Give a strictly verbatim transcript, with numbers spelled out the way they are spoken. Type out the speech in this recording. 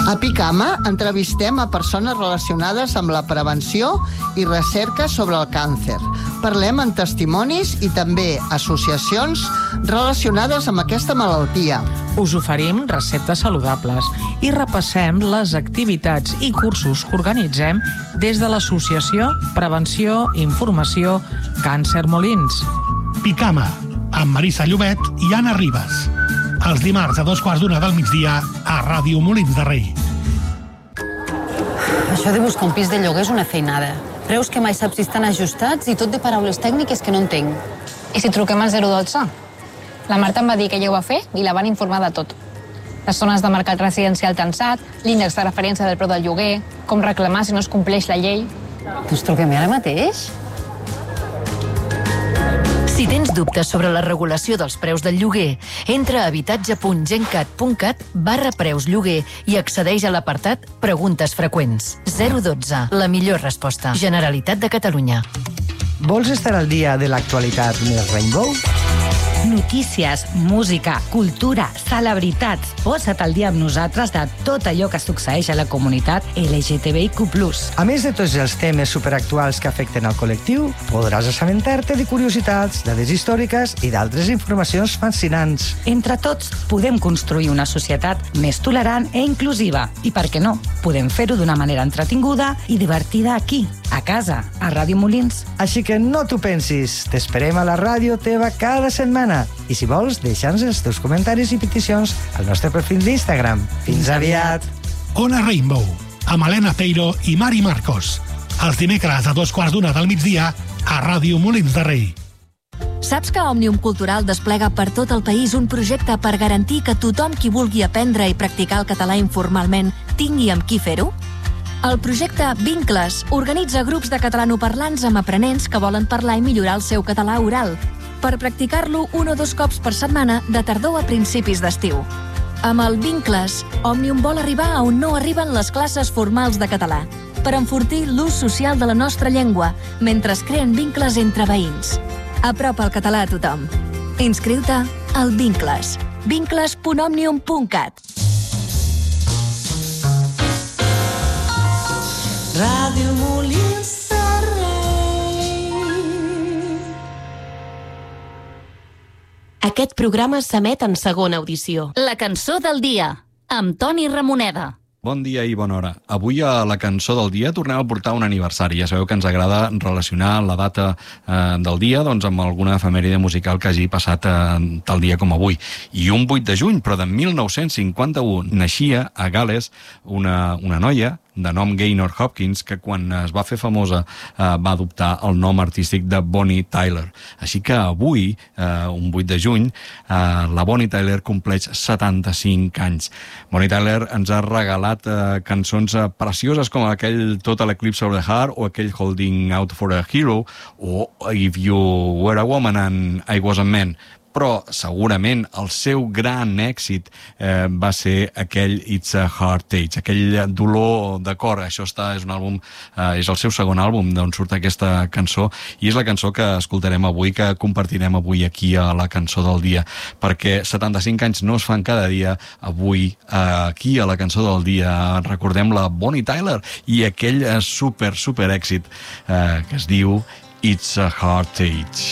A Picama entrevistem a persones relacionades amb la prevenció i recerca sobre el càncer. Parlem amb testimonis i també associacions relacionades amb aquesta malaltia. Us oferim receptes saludables i repassem les activitats i cursos que organitzem des de l'Associació Prevenció i Informació Càncer Molins. Picama, amb Marisa Llobet i Anna Ribas. Els dimarts a dos quarts d'una del migdia a Ràdio Molins de Rei. Això de buscar un pis de lloguer és una feinada. Preus que mai saps si estan ajustats i tot de paraules tècniques que no entenc. I si truquem al zero dotze? La Marta em va dir que ella ho va fer i la van informar de tot. Les zones de mercat residencial tensat, l'índex de referència del preu del lloguer, com reclamar si no es compleix la llei. Doncs truquem ara mateix. Si tens dubtes sobre la regulació dels preus del lloguer, entra a habitatge punt gencat punt cat barra preus lloguer i accedeix a l'apartat Preguntes freqüents. zero dotze, la millor resposta. Generalitat de Catalunya. Vols estar al dia de l'actualitat més Rainbow? Notícies, música, cultura, celebritats. Posa't al dia amb nosaltres de tot allò que succeeix a la comunitat L G T B I Q plus. A més de tots els temes superactuals que afecten al col·lectiu, podràs assabentar-te de curiositats, dades històriques i d'altres informacions fascinants. Entre tots, podem construir una societat més tolerant e inclusiva. I per què no? Podem fer-ho d'una manera entretinguda i divertida aquí, a casa, a Ràdio Molins. Així que no t'ho pensis, t'esperem a la ràdio teva cada setmana. I si vols, deixa'ns els teus comentaris i peticions al nostre perfil d'Instagram. Fins aviat! Ona Rainbow, amb Helena Teiro i Mari Marcos. Els dimecres a dos quarts d'una del migdia a Ràdio Molins de Rei. Saps que Òmnium Cultural desplega per tot el país un projecte per garantir que tothom qui vulgui aprendre i practicar el català informalment tingui amb qui fer-ho? El projecte Vincles organitza grups de catalanoparlants amb aprenents que volen parlar i millorar el seu català oral, per practicar-lo un o dos cops per setmana de tardor a principis d'estiu. Amb el Vincles, Òmnium vol arribar a on no arriben les classes formals de català, per enfortir l'ús social de la nostra llengua, mentre es creen vincles entre veïns. Apropa el català a tothom. Inscriu-te al Vincles. vincles punt òmnium punt cat. Ràdio Molins de Rei. Aquest programa s'emet en segona audició. La cançó del dia, amb Toni Ramoneda. Bon dia i bona hora. Avui a la cançó del dia tornem a portar un aniversari. Ja sabeu que ens agrada relacionar la data eh, del dia doncs, amb alguna efemèride musical que hagi passat eh, tal dia com avui. I un vuit de juny, però de mil nou-cents cinquanta-u, naixia a Gal·les una, una noia de nom Gaynor Hopkins, que quan es va fer famosa eh, va adoptar el nom artístic de Bonnie Tyler. Així que avui, eh, un vuit de juny, eh, la Bonnie Tyler compleix setanta-cinc anys. Bonnie Tyler ens ha regalat eh, cançons eh, precioses com aquell Total Eclipse of the Heart o aquell Holding Out for a Hero o If You Were a Woman and I Was a Man. Però segurament el seu gran èxit eh, va ser aquell It's a Heartache, aquell dolor de cor. Això està, és un àlbum, eh, és el seu segon àlbum d'on surt aquesta cançó i és la cançó que escoltarem avui, que compartirem avui aquí a la cançó del dia, perquè setanta-cinc anys no es fan cada dia. Avui eh, aquí a la cançó del dia recordem la Bonnie Tyler i aquell eh, super, super èxit eh, que es diu It's a Heartache.